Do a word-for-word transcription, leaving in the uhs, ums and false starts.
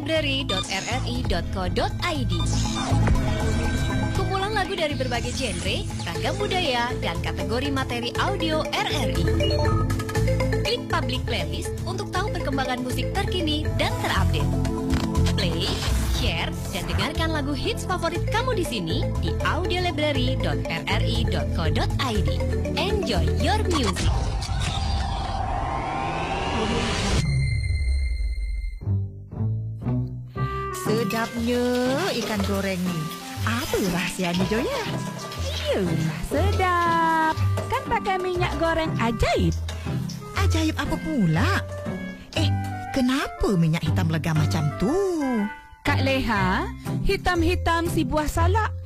library dot r r i dot co dot i d. Kumpulan lagu dari berbagai genre, ragam budaya, dan kategori materi audio R R I. Klik Public Playlist untuk tahu perkembangan musik terkini dan terupdate. Play, share, dan dengarkan lagu hits favorit kamu di sini di audio library dot r r i dot co dot i d. Enjoy your music. Sedapnya ikan goreng ni. Apa rahsianya, Joya? Iyalah, sedap. Kan pakai minyak goreng ajaib. Ajaib apa pula? Eh, kenapa minyak hitam lega macam tu? Kak Leha, hitam-hitam si buah salak